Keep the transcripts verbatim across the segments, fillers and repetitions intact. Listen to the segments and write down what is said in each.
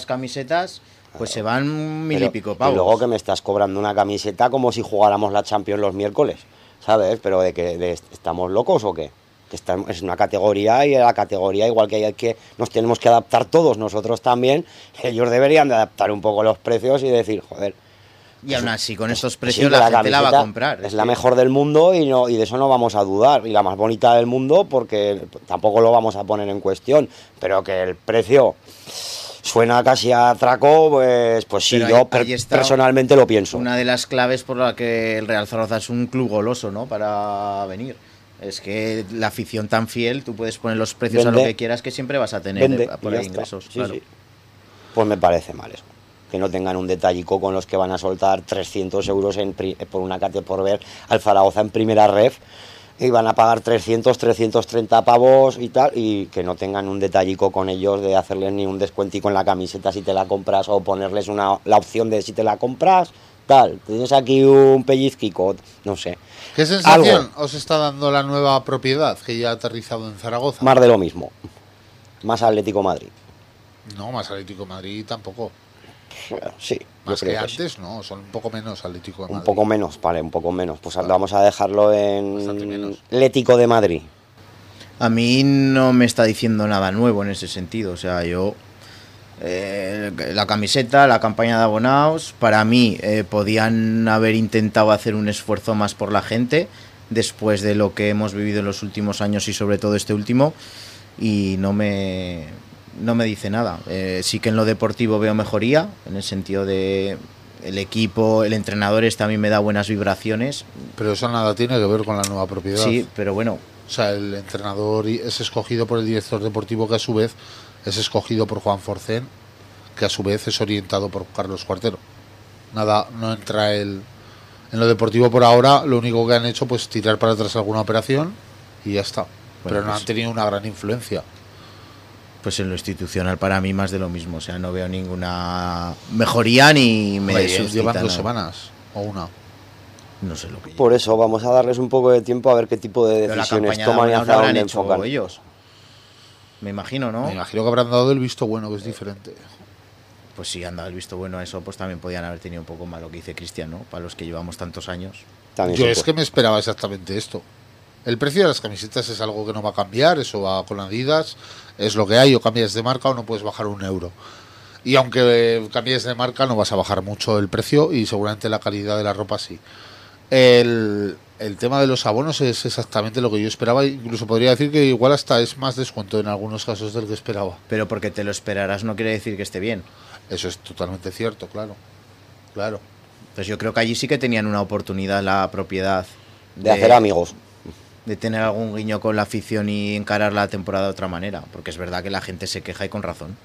las camisetas, pues se van mil Pero, y pico pavos. Y luego que me estás cobrando una camiseta como si jugáramos la Champions los miércoles, ¿sabes? Pero de que de, ¿estamos locos o qué? Que está, es una categoría, y la categoría, igual que hay que nos tenemos que adaptar todos nosotros también, ellos deberían de adaptar un poco los precios y decir, joder. Y aún así, con estos sí, precios la, la gente la va a camiseta comprar. Es es la que- mejor del mundo y, no, y de eso no vamos a dudar. Y la más bonita del mundo, porque tampoco lo vamos a poner en cuestión. Pero que el precio suena casi a atraco, pues, pues sí, Pero yo ahí- per- ahí está personalmente lo pienso. Una de las claves por la que el Real Zaragoza es un club goloso, ¿no? Para venir. Es que la afición tan fiel, tú puedes poner los precios Vende. a lo que quieras, que siempre vas a tener Vende, eh, por y ya ahí está. ingresos. Sí, claro. sí. Pues me parece mal eso. Que no tengan un detallico con los que van a soltar trescientos euros en pri- por una cate por ver al Zaragoza en primera ref y van a pagar trescientos, trescientos treinta pavos y tal, y que no tengan un detallico con ellos de hacerles ni un descuentico en la camiseta si te la compras, o ponerles una, la opción de si te la compras, tal, tienes aquí un pellizquico, no sé. ¿Qué sensación Algo. os está dando la nueva propiedad que ya ha aterrizado en Zaragoza? Más de lo mismo. Más Atlético Madrid. No, más Atlético de Madrid tampoco. Bueno, sí, Más yo que creo que sí. antes, no, son un poco menos Atlético de Madrid. Un poco menos, vale, un poco menos. Pues vamos a dejarlo Bastante en menos. Atlético de Madrid. A mí no me está diciendo nada nuevo en ese sentido. O sea, yo. eh, la camiseta, la campaña de abonados, para mí eh, podían haber intentado hacer un esfuerzo más por la gente después de lo que hemos vivido en los últimos años y sobre todo este último. Y no me. No me dice nada. Eh, sí que en lo deportivo veo mejoría, en el sentido de el equipo, el entrenador este a mí me da buenas vibraciones. Pero eso nada tiene que ver con la nueva propiedad. Sí, pero bueno, O sea, el entrenador es escogido por el director deportivo, que a su vez es escogido por Juan Forcén, que a su vez es orientado por Carlos Cuartero. Nada, no entra el... En lo deportivo por ahora, lo único que han hecho pues tirar para atrás alguna operación y ya está. Pero no pues- han tenido una gran influencia. pues en lo institucional para mí más de lo mismo. O sea, no veo ninguna mejoría ni me Hombre, suscita llevan dos nada. semanas o una. No sé lo que Por eso vamos a darles un poco de tiempo a ver qué tipo de Pero la decisiones campaña de toman y abonados hacia la habrán dónde hecho enfocan. ellos. Me imagino, ¿no? Me imagino que habrán dado el visto bueno, que es diferente. Pues si han dado el visto bueno a eso, pues también podían haber tenido un poco más lo que dice Cristian, ¿no? Para los que llevamos tantos años. También Yo se es puede. que me esperaba exactamente esto. El precio de las camisetas es algo que no va a cambiar, eso va con Adidas, es lo que hay, o cambias de marca o no puedes bajar un euro. Y aunque eh, cambies de marca no vas a bajar mucho el precio y seguramente la calidad de la ropa sí. El, el tema de los abonos es exactamente lo que yo esperaba, incluso podría decir que igual hasta es más descuento en algunos casos del que esperaba. Pero porque te lo esperarás no quiere decir que esté bien. Eso es totalmente cierto, claro. Claro. Pues yo creo que allí sí que tenían una oportunidad la propiedad De hacer amigos. de tener algún guiño con la afición y encarar la temporada de otra manera. Porque es verdad que la gente se queja y con razón.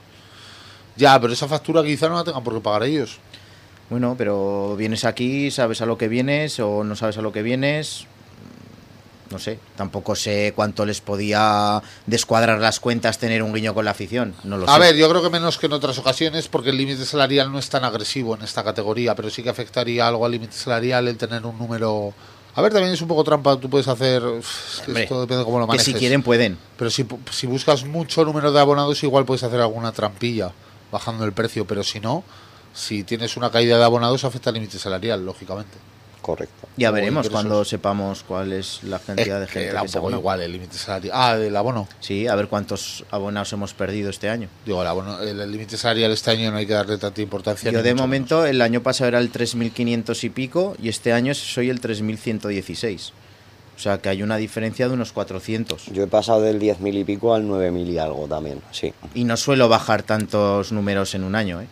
Ya, pero esa factura quizá no la tengan por qué pagar ellos. Bueno, pero vienes aquí, sabes a lo que vienes o no sabes a lo que vienes. No sé, tampoco sé cuánto les podía descuadrar las cuentas tener un guiño con la afición. No lo A sé. ver, yo creo que menos que en otras ocasiones, porque el límite salarial no es tan agresivo en esta categoría, pero sí que afectaría algo al límite salarial el tener un número. A ver, también es un poco trampa, tú puedes hacer. Es que Hombre, esto depende de cómo lo que manejes. si quieren pueden. Pero si, si buscas mucho número de abonados, igual puedes hacer alguna trampilla bajando el precio, pero si no, si tienes una caída de abonados, afecta al límite salarial, lógicamente. Correcto. Ya o veremos ingresos. cuando sepamos cuál es la cantidad de Es gente que da que un se poco abona. igual el límite salarial. Ah, del abono. Sí, a ver cuántos abonados hemos perdido este año. Digo, el, abono, el, el límite salarial este año no hay que darle tanta importancia. Yo ni de mucho momento, menos. el año pasado era el tres mil quinientos y pico y este año soy el tres mil ciento dieciséis. O sea que hay una diferencia de unos cuatrocientos. Yo he pasado del diez mil y pico al nueve mil y algo también, sí. Y no suelo bajar tantos números en un año, ¿eh?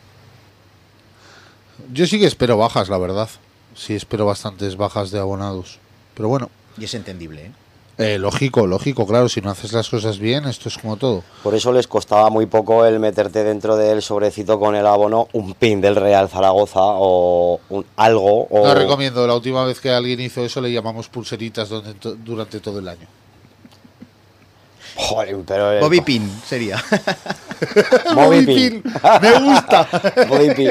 Yo sí que espero bajas, la verdad. Sí, espero bastantes bajas de abonados. Pero bueno, Y es entendible, ¿eh? eh, lógico, lógico, claro. Si no haces las cosas bien, esto es como todo. Por eso les costaba muy poco el meterte dentro del sobrecito con el abono un pin del Real Zaragoza o un algo. O... No recomiendo. La última vez que alguien hizo eso le llamamos pulseritas donde, to- durante todo el año. Joder, pero el- Bobby Pin sería. Bobby Pin. Me gusta. Bobby Pin.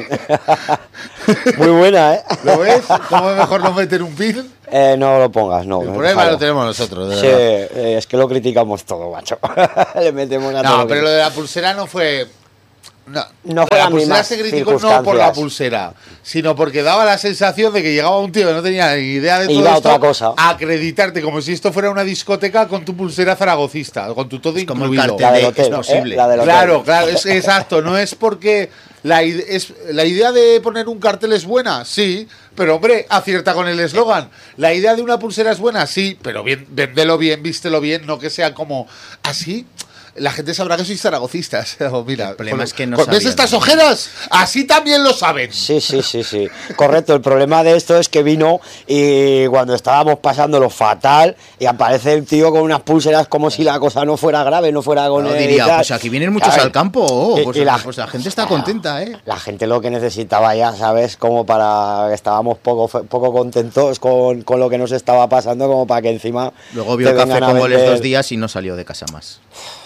Muy buena, ¿eh? ¿Lo ves? ¿Cómo es mejor no meter un pin? Eh, no lo pongas, no. El no, problema déjalo. lo tenemos nosotros, de Sí, verdad. eh, es que lo criticamos todo, macho. Le metemos a todo. No, lo pero que- lo de la pulsera no fue... No, No fue la la pulsera misma se criticó no por la circunstancias. pulsera, sino porque daba la sensación de que llegaba un tío que no tenía ni idea de todo Iba a esto otra cosa. a acreditarte como si esto fuera una discoteca con tu pulsera zaragocista, con tu todo Es como el incluido. cartel La de del es hotel, posible. ¿eh? La del hotel. Claro, claro, es exacto, no es porque la, ide- es, la idea de poner un cartel es buena, sí, pero hombre, acierta con el eslogan. La idea de una pulsera es buena, sí, pero bien, véndelo bien, vístelo bien, no que sea como así. La gente sabrá que sois zaragocistas. O mira, El problema con- es que no con- ¿ves sabían. estas ojeras? Así también lo saben. Sí, sí, sí, sí. Correcto, el problema de esto es que vino y cuando estábamos pasándolo fatal y aparece el tío con unas pulseras como si la cosa no fuera grave, no fuera con No, él y diría, tal. pues aquí vienen muchos ¿Sabes? al campo, oh, Y- pues, y la- pues la gente está contenta, ¿eh? La gente lo que necesitaba ya, ¿sabes? Como para... Estábamos poco, fe- poco contentos con, con lo que nos estaba pasando, como para que encima... Luego vio te el café vengan a con goles vender. dos días y no salió de casa más.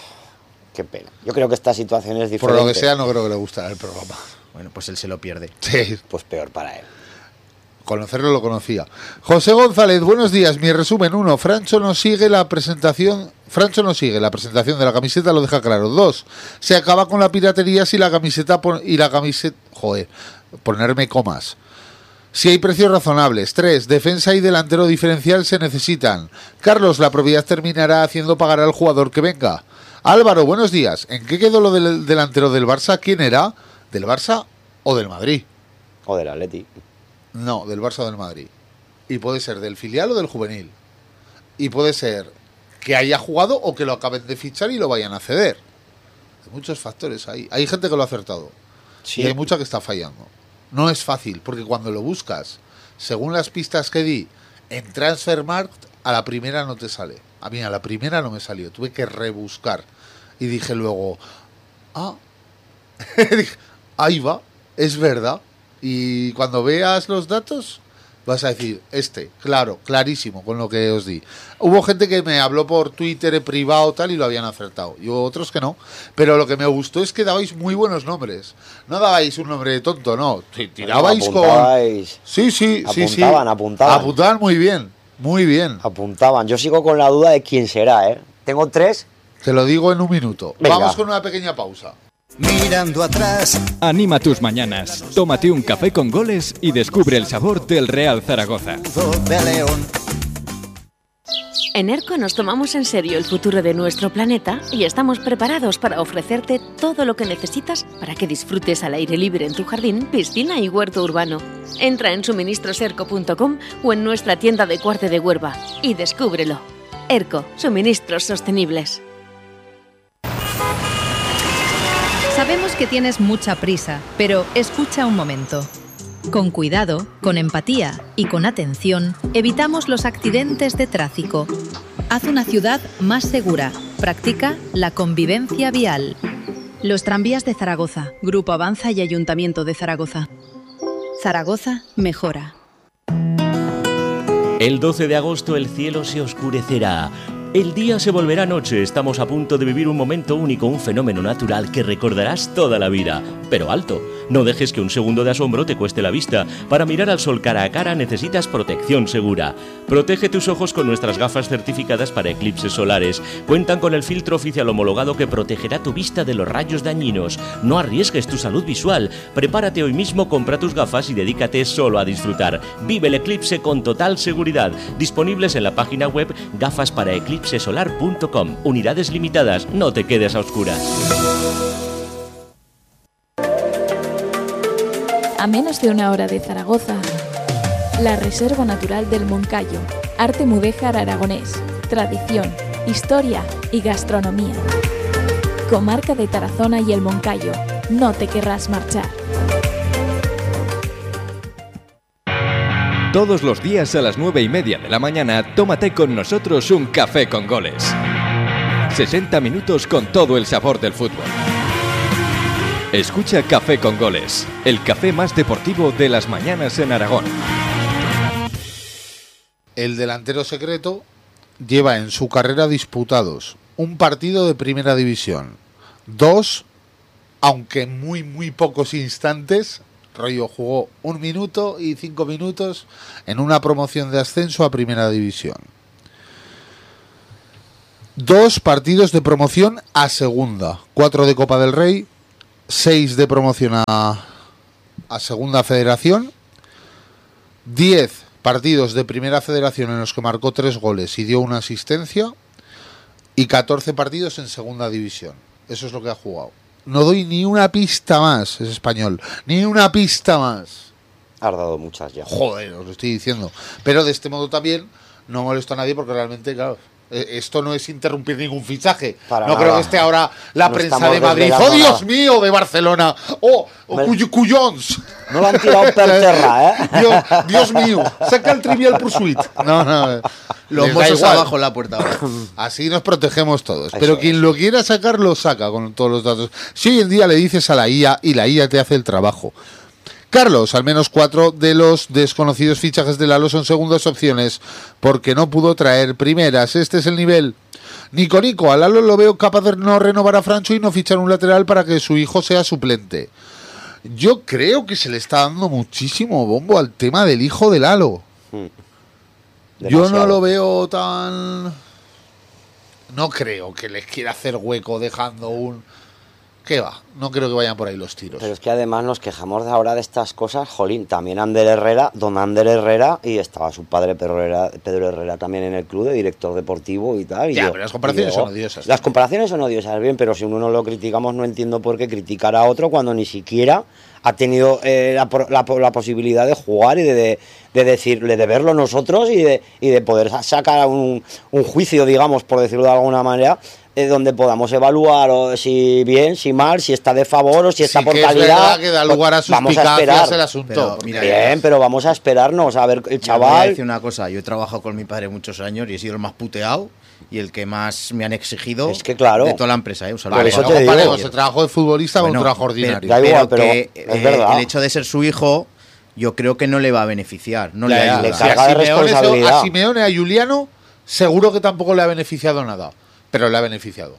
Qué pena. Yo creo que esta situación es Por diferente. lo que sea, no creo que le gustará el programa. Bueno, pues él se lo pierde. Sí, Pues peor para él. conocerlo lo conocía. José González, buenos días. Mi resumen: uno, Francho no sigue la presentación. Francho no sigue la presentación de la camiseta, lo deja claro. Dos, se acaba con la piratería si la camiseta pon- y la camiseta. Joder, ponerme comas. Si hay precios razonables. Tres, defensa y delantero diferencial se necesitan. Carlos, la propiedad terminará haciendo pagar al jugador que venga. Álvaro, buenos días. ¿En qué quedó lo del delantero del Barça? ¿Quién era? ¿Del Barça o del Madrid? O del Atleti. No, del Barça o del Madrid. Y puede ser del filial o del juvenil. Y puede ser que haya jugado o que lo acaben de fichar y lo vayan a ceder. Hay muchos factores ahí. Hay gente que lo ha acertado. Sí. Y hay mucha que está fallando. No es fácil, porque cuando lo buscas, según las pistas que di, en Transfermarkt, a la primera no te sale. A mí a la primera no me salió. Tuve que rebuscar. Y dije luego, ah, dije, ahí va, es verdad. Y cuando veas los datos, vas a decir, este, claro, clarísimo, con lo que os di. Hubo gente que me habló por Twitter en privado tal y lo habían acertado. Y hubo otros que no. Pero lo que me gustó es que dabais muy buenos nombres. No dabais un nombre tonto, no. Ti- Tirabais con... Apuntabais. Sí, sí, sí, sí. Apuntaban, apuntaban. Apuntaban muy bien, muy bien. Apuntaban. Yo sigo con la duda de quién será, ¿eh? Tengo tres. Te lo digo en un minuto. Venga. Vamos con una pequeña pausa. Mirando atrás, Anima tus mañanas, tómate un café con goles y descubre el sabor del Real Zaragoza. de León. En ERCO nos tomamos en serio el futuro de nuestro planeta y estamos preparados para ofrecerte todo lo que necesitas para que disfrutes al aire libre en tu jardín, piscina y huerto urbano. Entra en suministros erco punto com o en nuestra tienda de Cuarte de Huerva y descúbrelo. ERCO, suministros sostenibles. Sabemos que tienes mucha prisa, pero escucha un momento. Con cuidado, con empatía y con atención, evitamos los accidentes de tráfico. Haz una ciudad más segura. Practica la convivencia vial. Los tranvías de Zaragoza, Grupo Avanza y Ayuntamiento de Zaragoza. Zaragoza mejora. El doce de agosto el cielo se oscurecerá. El día se volverá noche, estamos a punto de vivir un momento único, un fenómeno natural que recordarás toda la vida. Pero alto, no dejes que un segundo de asombro te cueste la vista. Para mirar al sol cara a cara necesitas protección segura. Protege tus ojos con nuestras gafas certificadas para eclipses solares. Cuentan con el filtro oficial homologado que protegerá tu vista de los rayos dañinos. No arriesgues tu salud visual. Prepárate hoy mismo, compra tus gafas y dedícate solo a disfrutar. Vive el eclipse con total seguridad. Disponibles en la página web gafas para eclipse solar punto com. Unidades limitadas, no te quedes a oscuras. A menos de una hora de Zaragoza, la Reserva Natural del Moncayo, arte mudéjar aragonés, tradición, historia y gastronomía. Comarca de Tarazona y el Moncayo, no te querrás marchar. Todos los días a las nueve y media de la mañana, tómate con nosotros un café con goles. sesenta minutos con todo el sabor del fútbol. Escucha Café con Goles, el café más deportivo de las mañanas en Aragón. El delantero secreto lleva en su carrera disputados un partido de primera división, dos, aunque en muy muy pocos instantes, rollo jugó un minuto y cinco minutos en una promoción de ascenso a primera división. Dos partidos de promoción a segunda, cuatro de Copa del Rey, seis de promoción a, a Segunda Federación, diez partidos de Primera Federación en los que marcó tres goles y dio una asistencia, y catorce partidos en Segunda División. Eso es lo que ha jugado. No doy ni una pista más, es español, ni una pista más. Has dado muchas ya. Joder, os lo estoy diciendo. Pero de este modo también no molesto a nadie porque realmente, claro, esto no es interrumpir ningún fichaje. Para no nada. Creo que esté ahora la no prensa de Madrid. ¡Oh, Dios mío! De Barcelona. ¡Oh, oh Cuy Cuyons! No lo han tirado per terra, ¿eh? Dios, Dios mío, saca el Trivial Pursuit. No, no. Los mozos abajo en la puerta ahora. Así nos protegemos todos. Eso Pero es. Quien lo quiera sacar, lo saca con todos los datos. Si hoy en día le dices a la I A y la I A te hace el trabajo. Carlos, al menos cuatro de los desconocidos fichajes de Lalo son segundas opciones porque no pudo traer primeras. Este es el nivel. Nico Nico, a Lalo lo veo capaz de no renovar a Francho y no fichar un lateral para que su hijo sea suplente. Yo creo que se le está dando muchísimo bombo al tema del hijo de Lalo. Hmm. Yo no lo veo tan... No creo que les quiera hacer hueco dejando un... ¿Qué va? No creo que vayan por ahí los tiros. Pero es que además nos quejamos de ahora de estas cosas. Jolín, también Ander Herrera, don Ander Herrera, y estaba su padre Pedro Herrera, Pedro Herrera también en el club de director deportivo y tal. Y ya, yo, pero las comparaciones yo, son odiosas. Las comparaciones son odiosas, bien, pero si uno lo criticamos no entiendo por qué criticar a otro cuando ni siquiera ha tenido eh, la, la, la posibilidad de jugar y de, de, de decirle, de verlo nosotros y de, y de poder sacar un, un juicio, digamos, por decirlo de alguna manera, eh, donde podamos evaluar o si bien, si mal, si está de favor o si está sí, por que calidad. Es verdad que da lugar a suspicacias el asunto. Pero, mira, bien, pero vamos a esperarnos a ver el chaval. Voy a decir una cosa, yo he trabajado con mi padre muchos años y he sido el más puteado y el que más me han exigido es que, claro, de toda la empresa. ¿eh? Un vale, eso te digo. El trabajo de futbolista bueno, con un trabajo ordinario. Da igual, pero, pero que, es verdad. El hecho de ser su hijo, yo creo que no le va a beneficiar. No ya, le, ya, le carga si a, de Simeone, responsabilidad. a Simeone, a Juliano, seguro que tampoco le ha beneficiado nada, pero le ha beneficiado.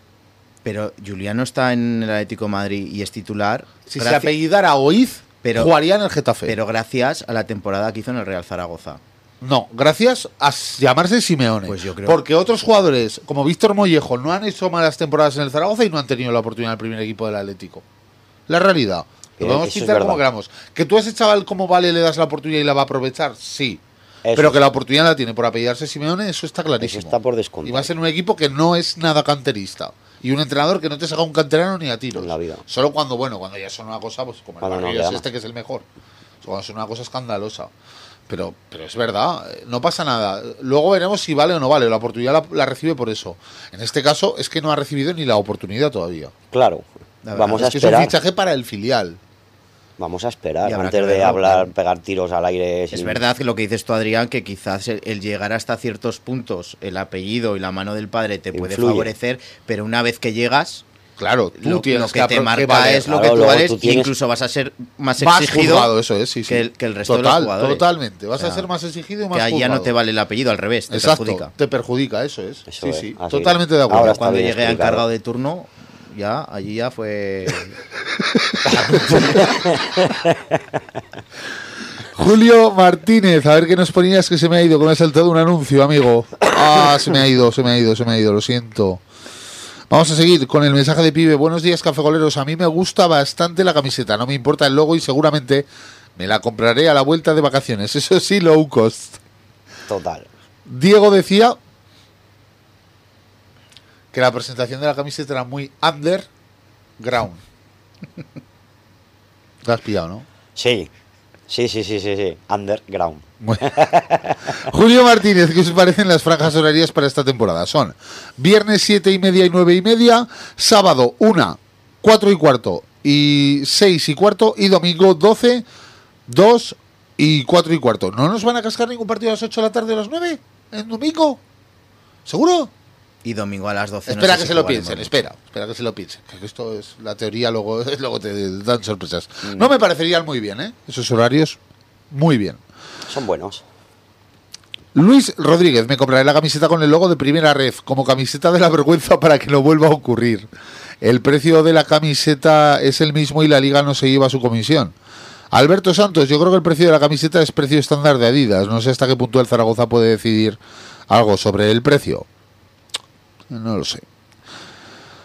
Pero Juliano está en el Atlético de Madrid y es titular. Si se apellidara Oiz, pero, jugaría en el Getafe. Pero gracias a la temporada que hizo en el Real Zaragoza. No, gracias a llamarse Simeone. Pues yo creo. Porque otros jugadores, como Víctor Mollejo, no han hecho malas temporadas en el Zaragoza y no han tenido la oportunidad del primer equipo del Atlético. La realidad. Lo podemos quitar como queramos. Que tú a ese chaval como Vale le das la oportunidad y la va a aprovechar, sí. Eso pero que la oportunidad la tiene por apellidarse Simeone, eso está clarísimo. Eso está por descontar. Y va a ser un equipo que no es nada canterista. Y un entrenador que no te saca un canterano ni a tiros. En la vida. Solo cuando, bueno, cuando ya son una cosa, pues como cuando el barrio no, es este que es el mejor. O sea, cuando son una cosa escandalosa. Pero, pero es verdad, no pasa nada. Luego veremos si vale o no vale. La oportunidad la, la recibe por eso. En este caso es que no ha recibido ni la oportunidad todavía. Claro. Vamos es a que esperar. Es un fichaje para el filial. Vamos a esperar antes de hablar, pegar tiros al aire. Es sin... verdad que lo que dices tú, Adrián, que quizás el, el llegar hasta ciertos puntos, el apellido y la mano del padre te puede Influye. favorecer, pero una vez que llegas, claro, tú lo, tienes lo que, que te marca vale, es lo claro, que tú vales tú e tienes... incluso vas a ser más, más exigido juzgado, eso es, sí, sí. Que, el, que el resto Total, de los jugadores. Totalmente, vas o sea, a ser más exigido y más que allá juzgado. no te vale el apellido, al revés, te Exacto, perjudica. te perjudica, eso es. Eso sí, es, sí, así totalmente de acuerdo. Ahora Cuando llegué explicado. encargado de turno, ya, allí ya fue... Julio Martínez, a ver qué nos ponías que se me ha ido, que me ha saltado un anuncio, amigo. Ah, se me ha ido, se me ha ido, se me ha ido, lo siento. Vamos a seguir con el mensaje de Pibe. Buenos días, cafegoleros. A mí me gusta bastante la camiseta, no me importa el logo y seguramente me la compraré a la vuelta de vacaciones. Eso sí, low cost. Total. Diego decía que la presentación de la camiseta era muy underground. Te has pillado, ¿no? Sí. Sí, sí, sí, sí, sí. Underground. Julio Martínez, ¿qué os parecen las franjas horarias para esta temporada? Son viernes siete y media y nueve y media, sábado una, cuatro y cuarto y seis y cuarto y domingo doce, dos y cuatro y cuarto. ¿No nos van a cascar ningún partido a las ocho de la tarde o a las nueve en domingo? ¿Seguro? Y domingo a las doce. Espera no sé que si se lo jugaremos. piensen, espera, espera que se lo piensen. Que esto es la teoría, luego, luego te dan sorpresas. Mm. No me parecerían muy bien, ¿eh? Esos horarios, muy bien. Son buenos. Luis Rodríguez, me compraré la camiseta con el logo de Primera Ref, como camiseta de la vergüenza para que no vuelva a ocurrir. El precio de la camiseta es el mismo y la liga no se lleva su comisión. Alberto Santos, yo creo que el precio de la camiseta es precio estándar de Adidas. No sé hasta qué punto el Zaragoza puede decidir algo sobre el precio. No lo sé.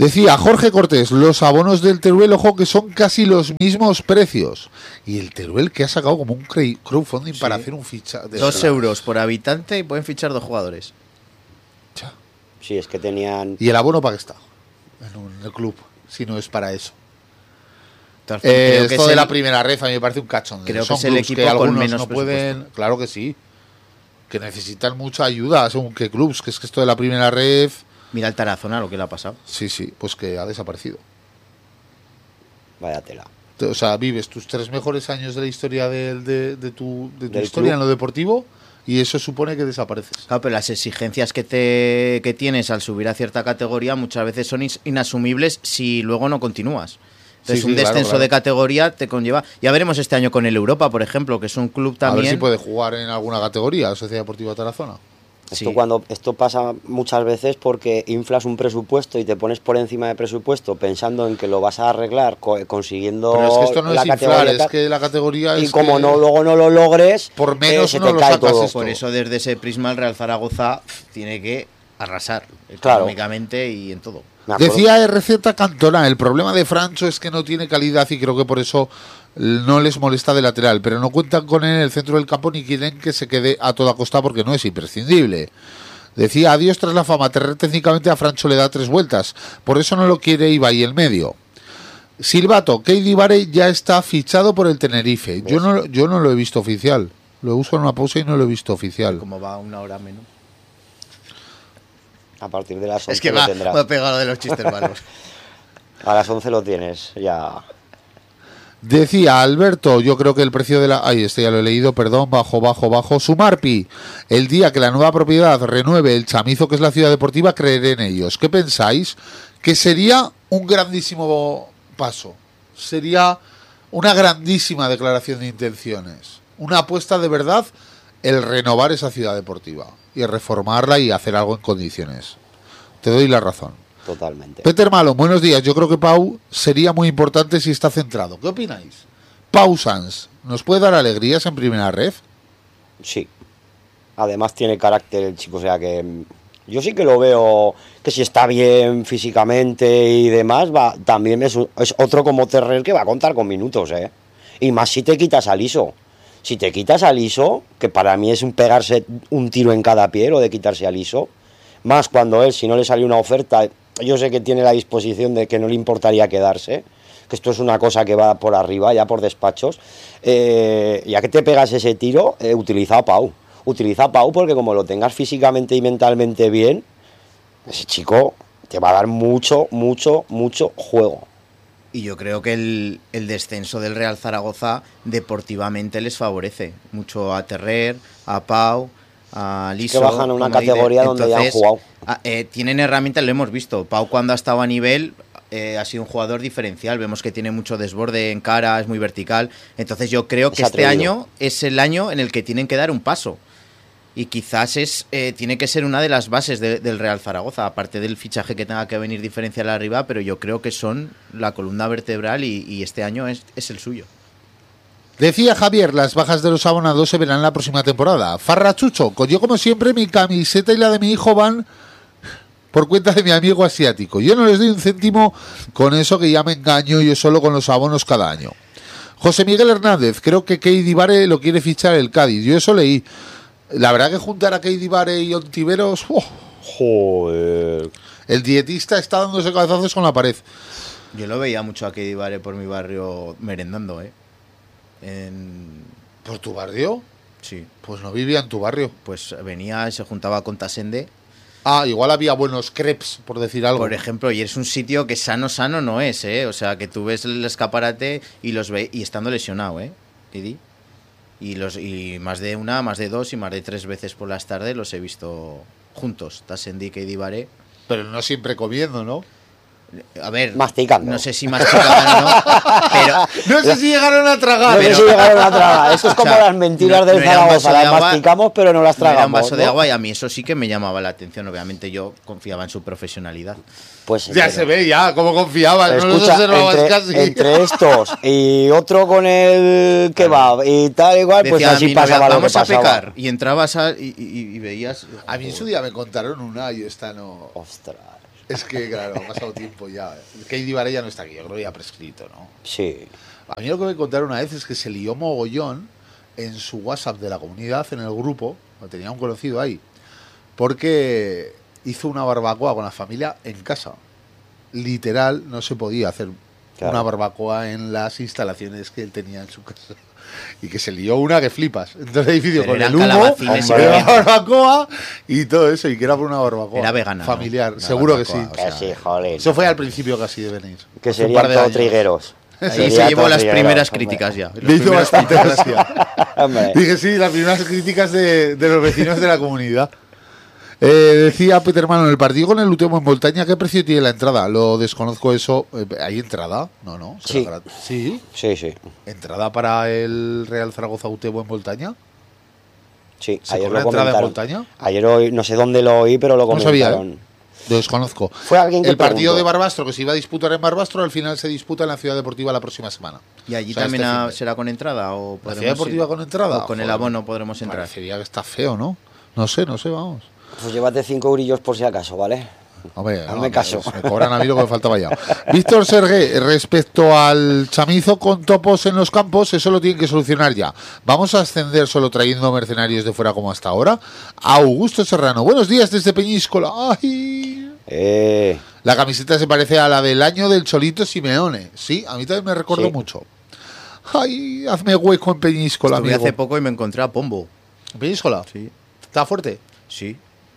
Decía Jorge Cortés, los abonos del Teruel, ojo, que son casi los mismos precios. Y el Teruel que ha sacado como un crowdfunding sí. para hacer un fichaje. Dos euros por habitante y pueden fichar dos jugadores. Ya. Sí, es que tenían... ¿Y el abono para qué está? En, un, en el club, si no es para eso. Entonces, eh, creo que esto es de el, la primera red a mí me parece un cachón. Creo Son que es el equipo que con algunos menos no pueden, claro que sí. Que necesitan mucha ayuda, según qué clubs, que es que esto de la primera red... Mira el Tarazona lo que le ha pasado. Sí, sí, pues que ha desaparecido. Vaya tela. O sea, vives tus tres mejores años de la historia de, de, de tu, de tu Del historia club. en lo deportivo y eso supone que desapareces. Claro, pero las exigencias que te que tienes al subir a cierta categoría muchas veces son ins- inasumibles si luego no continúas. Entonces Sí, sí, un descenso claro, claro. de categoría te conlleva... Ya veremos este año con el Europa, por ejemplo, que es un club A ver también... si puede jugar en alguna categoría, Sociedad Deportiva Tarazona. Esto, Sí. cuando, esto pasa muchas veces porque inflas un presupuesto y te pones por encima de presupuesto pensando en que lo vas a arreglar co- consiguiendo Pero es que esto no la es inflar, categoría es tal, que la categoría y es como que no luego no lo logres, por menos eh, se no te lo cae sacas todo. esto. Por eso desde ese prisma el Real Zaragoza pf, tiene que arrasar Claro. económicamente y en todo. Me acuerdo. Decía R Z Cantona, el problema de Francho es que no tiene calidad y creo que por eso no les molesta de lateral, pero no cuentan con él en el centro del campo ni quieren que se quede a toda costa porque no es imprescindible. Decía, adiós tras la fama, Terrer técnicamente a Francho le da tres vueltas, por eso no lo quiere Ibai el medio. Silvato, Keidi Bare ya está fichado por el Tenerife. Yo no, yo no lo he visto oficial. Lo uso en una pausa y no lo he visto oficial. Como va una hora menos. A partir de las once Es que lo va, tendrás. me ha pegado de los chistes malos. A las once lo tienes, ya. Decía Alberto, yo creo que el precio de la... Ay, este ya lo he leído, perdón, bajo, bajo, bajo. Sumarpi, el día que la nueva propiedad renueve el chamizo que es la ciudad deportiva, creeré en ellos. ¿Qué pensáis? Que sería un grandísimo paso. Sería una grandísima declaración de intenciones. Una apuesta de verdad el renovar esa ciudad deportiva y reformarla y hacer algo en condiciones. Te doy la razón. Totalmente. Peter Malo, buenos días. Yo creo que Pau sería muy importante si está centrado. ¿Qué opináis? Pau Sanz, ¿nos puede dar alegrías en primera red? Sí. Además tiene carácter el chico, o sea que mm, yo sí que lo veo que si está bien físicamente y demás, va también es, un- es otro como Terrer que va a contar con minutos, ¿eh? Y más si te quitas al ISO. Si te quitas al ISO, que para mí es un pegarse un tiro en cada pie, lo de quitarse al ISO, más cuando él, si no le sale una oferta, yo sé que tiene la disposición de que no le importaría quedarse, que esto es una cosa que va por arriba, ya por despachos, eh, ya que te pegas ese tiro, eh, utiliza a Pau. Utiliza a Pau porque como lo tengas físicamente y mentalmente bien, ese chico te va a dar mucho, mucho, mucho juego. Y yo creo que el, el descenso del Real Zaragoza deportivamente les favorece mucho a Terrer, a Pau, a Liso. que bajan a una como dice. categoría donde ya han jugado. ah, eh, tienen herramientas, lo hemos visto. Pau cuando ha estado a nivel eh, ha sido un jugador diferencial. Vemos que tiene mucho desborde en cara, es muy vertical. Entonces yo creo que Es este atrevido. año es el año en el que tienen que dar un paso. Y quizás es eh, tiene que ser una de las bases de- del Real Zaragoza, aparte del fichaje que tenga que venir diferencial arriba, pero yo creo que son la columna vertebral y, y este año es, es el suyo. Decía Javier, las bajas de los abonados se verán la próxima temporada. Farrachucho, yo como siempre mi camiseta y la de mi hijo van por cuenta de mi amigo asiático. Yo no les doy un céntimo con eso que ya me engaño yo solo con los abonos cada año. José Miguel Hernández, creo que Keidi Bare lo quiere fichar el Cádiz. Yo eso leí. La verdad que juntar a Keidi Bare y Ontiveros, ¡oh! Joder. El dietista está dándose cabezazos con la pared. Yo lo veía mucho a Keidi Bare por mi barrio merendando, ¿eh? En... ¿Por tu barrio? Sí. Pues no vivía en tu barrio. Pues venía y se juntaba con Tasende. Ah, igual había buenos crepes, por decir algo. Por ejemplo, y es un sitio que sano, sano no es, ¿eh? O sea, que tú ves el escaparate y los ve y estando lesionado, ¿eh? Keidi. Y, los, y más de una, más de dos y más de tres veces por las tardes los he visto juntos, Tassendi y Keidi Bare. Pero no siempre comiendo, ¿no? A ver, masticando. No sé si masticaban o no, pero... No sé si llegaron a tragar. No Pero- sé si llegaron a tragar. Esto es como O sea, las mentiras no- del no era un vaso Zaragoza. de Las agua, masticamos, pero no las No era tragamos. un vaso de ¿no? agua y a mí eso sí que me llamaba la atención. Obviamente yo confiaba en su profesionalidad. Pues Ya se ve, ya, cómo confiabas. No los Escucha, observabas entre, casi. entre estos y otro con el kebab y tal igual, pues Decía así a mi novia, pasaba lo que vamos a pasaba. pecar. Y entrabas a- y, y- y veías... A mí en su día me contaron una y esta no. Ostras. Es que, claro, ha pasado tiempo ya. Keidi Varela no está aquí, yo creo que ya ha prescrito, ¿no? Sí. A mí lo que me contaron una vez es que se lió mogollón en su WhatsApp de la comunidad, en el grupo, tenía un conocido ahí, porque hizo una barbacoa con la familia en casa. Literal, no se podía hacer claro. una barbacoa en las instalaciones que él tenía en su casa. Y que se lió una que flipas. Entonces el edificio con el humo, la barbacoa y todo eso, y que era por una barbacoa. Era vegana, familiar, ¿no? seguro barbacoa, que sí. O sea, sí, joder. Eso fue al principio casi de venir. Que serían todos trigueros. Ahí se llevó las primeras críticas ya. Le hizo bastante gracia. Dije, sí, las primeras críticas de, de los vecinos de la comunidad. Eh, decía Peter Mano, en el partido con el Utebo en Montaña, ¿qué precio tiene la entrada? Lo desconozco eso. ¿Hay entrada? No, no. Sí. sí. Sí, sí. ¿Entrada para el Real Zaragoza Utebo en Montaña? Sí, ¿Se ayer cobra lo entrada en comentaron. Montaña? Ayer hoy, no sé dónde lo oí, pero lo comentaron. No sabía, ¿eh? Lo desconozco. Fue alguien que el partido preguntó. de Barbastro, que se iba a disputar en Barbastro, al final se disputa en la Ciudad Deportiva la próxima semana. ¿Y allí o sea, también este ha, fin de... será con entrada? O ¿La Ciudad Deportiva ir? con entrada? O con Joder, el abono podremos entrar. Parecería que está feo, ¿no? No sé, no sé, vamos. Pues llévate cinco eurillos por si acaso, ¿vale? Hombre, no, no, me caso. Me cobran a mí lo que me faltaba ya. Víctor Sergué, respecto al chamizo con topos en los campos, eso lo tienen que solucionar ya. ¿Vamos a ascender solo trayendo mercenarios de fuera como hasta ahora? Augusto Serrano, buenos días desde Peñíscola. ¡Ay! Eh. La camiseta se parece a la del año del Cholito Simeone. Sí, a mí también me recuerdo sí. mucho. ¡Ay! Hazme hueco en Peñíscola, Estuve amigo. hace poco y me encontré a Pombo. ¿En Peñíscola? Sí. ¿Está fuerte? Sí.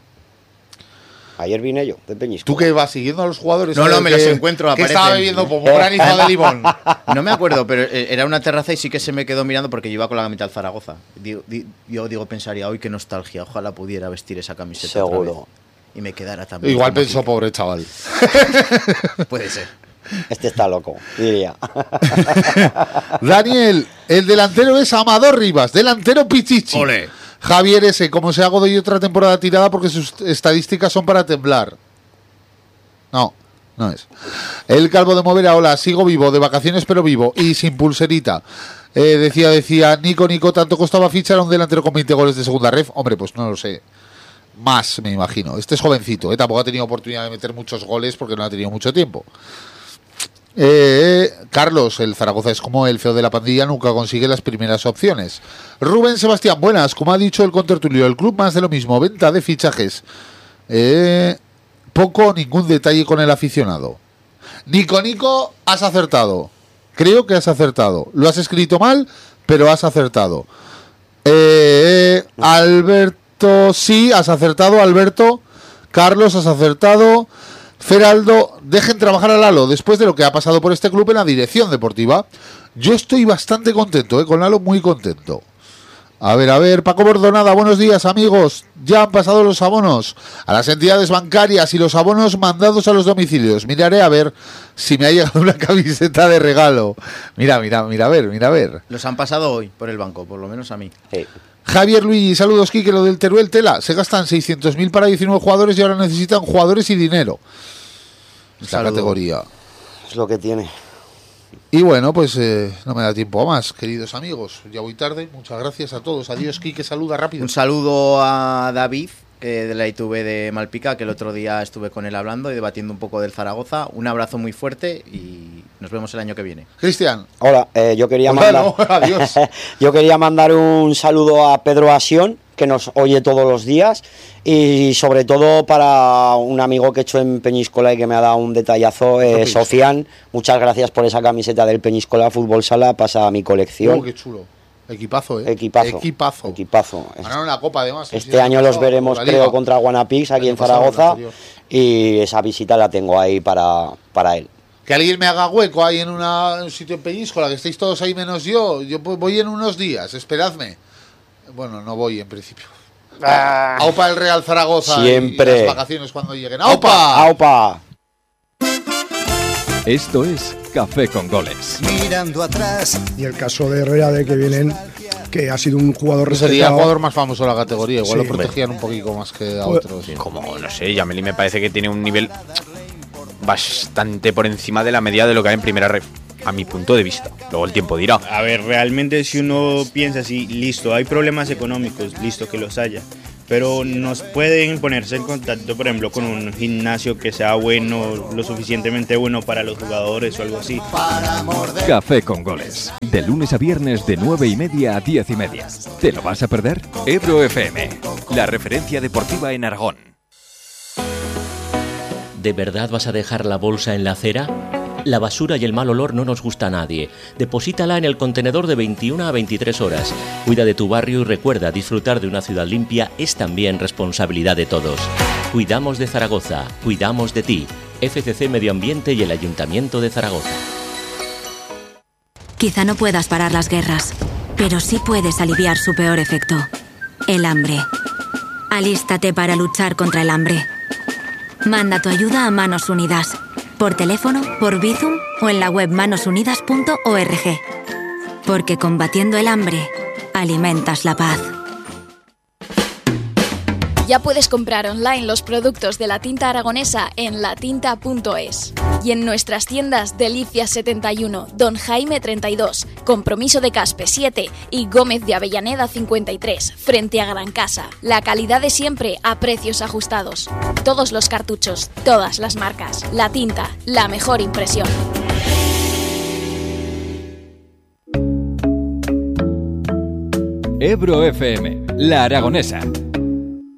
Ayer vine yo, de Peñíscola. ¿Tú que vas siguiendo a los jugadores? No, no, me que, los encuentro, ¿Qué aparecen. estaba bebiendo? Como granizo de limón. No me acuerdo, pero era una terraza y sí que se me quedó mirando porque yo iba con la camiseta del Zaragoza. Digo, di, yo digo, pensaría, hoy qué nostalgia, ojalá pudiera vestir esa camiseta. Seguro. Y me quedara también. Igual pensó, aquí. Pobre chaval. Puede ser. Este está loco, diría. Daniel, el delantero es Amador Rivas, delantero Pichichi. Ole. Javier S., como se hago de otra temporada tirada porque sus estadísticas son para temblar. No, no es. El Calvo de Movera, hola, sigo vivo, de vacaciones pero vivo y sin pulserita. Eh, decía, decía, Nico, Nico, ¿tanto costaba fichar a un delantero con veinte goles de segunda ref? Hombre, pues no lo sé. Más, me imagino. Este es jovencito, ¿eh? Tampoco ha tenido oportunidad de meter muchos goles porque no ha tenido mucho tiempo. Eh, Carlos, el Zaragoza es como el feo de la pandilla, nunca consigue las primeras opciones. Rubén Sebastián, buenas, como ha dicho el contertulio, el club más de lo mismo, venta de fichajes. Eh, poco o ningún detalle con el aficionado. Nico, Nico, has acertado. Creo que has acertado. Lo has escrito mal, pero has acertado. Eh, Alberto, sí, has acertado, Alberto. Carlos, has acertado. Feraldo, dejen trabajar a Lalo después de lo que ha pasado por este club en la dirección deportiva. Yo estoy bastante contento, ¿eh? Con Lalo muy contento. A ver, a ver, Paco Bordonada, buenos días amigos. Ya han pasado los abonos a las entidades bancarias y los abonos mandados a los domicilios. Miraré a ver si me ha llegado una camiseta de regalo. Mira, mira, mira a ver, mira a ver. Los han pasado hoy por el banco, por lo menos a mí. Sí. Javier Luigi, saludos, Quique, lo del Teruel Tela. Se gastan seiscientos mil para diecinueve jugadores y ahora necesitan jugadores y dinero. Esta categoría. Es lo que tiene. Y bueno, pues eh, no me da tiempo a más, queridos amigos. Ya voy tarde. Muchas gracias a todos. Adiós, Quique, saluda rápido. Un saludo a David, que de la I T V de Malpica, que el otro día estuve con él hablando y debatiendo un poco del Zaragoza. Un abrazo muy fuerte y nos vemos el año que viene. Cristian. Hola, eh, yo quería Hola, mandar no, adiós. yo quería mandar un saludo a Pedro Asión, que nos oye todos los días, y sobre todo para un amigo que he hecho en Peñíscola y que me ha dado un detallazo, eh, Sofian. Muchas gracias por esa camiseta del Peñíscola Fútbol Sala, pasa a mi colección. Oh, qué chulo. Equipazo, ¿eh? Equipazo. Equipazo. Equipazo. Ganaron la Copa, además. Este año los veremos, creo, contra Guanapix, aquí en Zaragoza, y esa visita la tengo ahí para, para él. Que alguien me haga hueco ahí en una, un sitio en Peñíscola, que estéis todos ahí menos yo. Yo voy en unos días, esperadme. Bueno, no voy en principio. Ah. Aupa el Real Zaragoza. Siempre. Y las vacaciones cuando lleguen. ¡Aupa! ¡Aupa! Esto es Café con Goles. Mirando atrás. Y el caso de Herrera, de que vienen, que ha sido un jugador respetado. Sería el jugador más famoso de la categoría. Igual sí, lo protegían un poquito más que a otros. Como, no sé, Yameli me parece que tiene un nivel bastante por encima de la media de lo que hay en primera red, a mi punto de vista. Luego el tiempo dirá. A ver, realmente si uno piensa así, listo, hay problemas económicos, listo que los haya, pero nos pueden ponerse en contacto, por ejemplo, con un gimnasio que sea bueno, lo suficientemente bueno para los jugadores o algo así. Café con Goles, de lunes a viernes de nueve y media a diez y media. ¿Te lo vas a perder? Ebro F M, la referencia deportiva en Aragón. ¿De verdad vas a dejar la bolsa en la acera? La basura y el mal olor no nos gusta a nadie. Deposítala en el contenedor de veintiuna a veintitrés horas. Cuida de tu barrio y recuerda, disfrutar de una ciudad limpia es también responsabilidad de todos. Cuidamos de Zaragoza, cuidamos de ti. F C C Medio Ambiente y el Ayuntamiento de Zaragoza. Quizá no puedas parar las guerras, pero sí puedes aliviar su peor efecto, el hambre. Alístate para luchar contra el hambre. Manda tu ayuda a Manos Unidas. Por teléfono, por Bizum o en la web manos unidas punto org. Porque combatiendo el hambre, alimentas la paz. Ya puedes comprar online los productos de la tinta aragonesa en latinta punto es. Y en nuestras tiendas Delicias setenta y uno, Don Jaime treinta y dos, Compromiso de Caspe siete y Gómez de Avellaneda cincuenta y tres, frente a Gran Casa. La calidad de siempre a precios ajustados. Todos los cartuchos, todas las marcas. La tinta, la mejor impresión. Ebro F M, la aragonesa.